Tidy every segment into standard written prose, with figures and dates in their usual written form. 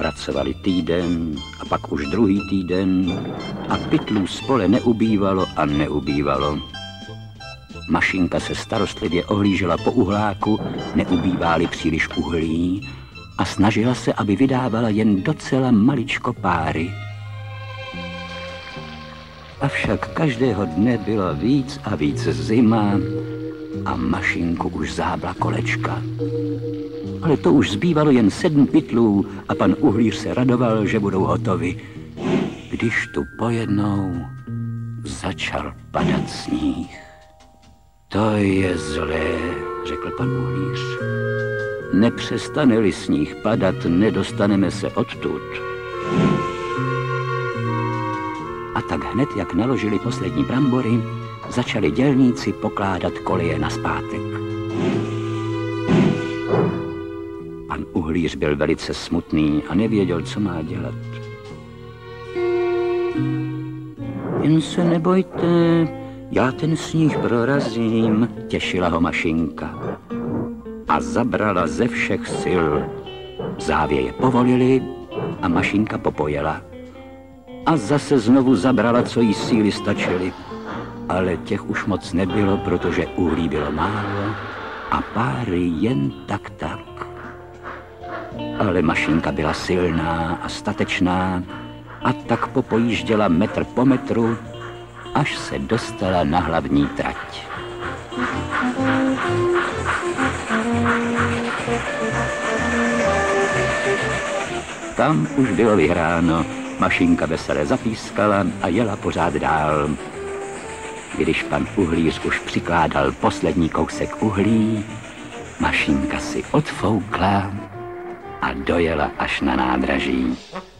Pracovali týden a pak už druhý týden a pytlů z pole neubývalo a neubývalo. Mašinka se starostlivě ohlížela po uhláku, neubývá-li příliš uhlí, a snažila se, aby vydávala jen docela maličko páry. Avšak každého dne byla víc a víc zima a mašinku už zábla kolečka. Ale to už zbývalo jen 7 pytlů a pan uhlíř se radoval, že budou hotovi, když tu pojednou začal padat sníh. To je zlé, řekl pan uhlíř. Nepřestane-li sníh padat, nedostaneme se odtud. A tak hned, jak naložili poslední brambory, začali dělníci pokládat koleje nazpátek. Pan uhlíř byl velice smutný a nevěděl, co má dělat. Jen se nebojte, já ten sníh prorazím, těšila ho mašinka. A zabrala ze všech sil. Závěje povolili a mašinka popojela. A zase znovu zabrala, co jí síly stačily. Ale těch už moc nebylo, protože uhlí bylo málo a páry jen tak. Ale mašinka byla silná a statečná a tak popojížděla metr po metru, až se dostala na hlavní trať. Tam už bylo vyhráno, mašinka veselé zapískala a jela pořád dál. Když pan uhlíř už přikládal poslední kousek uhlí, mašinka si odfoukla a dojela až na nádraží.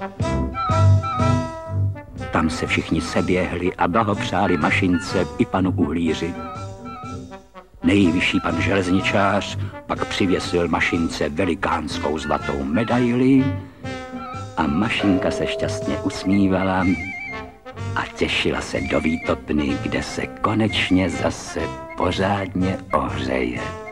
Tam se všichni seběhli a blahopřáli mašince i panu uhlíři. Nejvyšší pan železničář pak přivěsil mašince velikánskou zlatou medaili a mašinka se šťastně usmívala a těšila se do výtopny, kde se konečně zase pořádně ohřeje.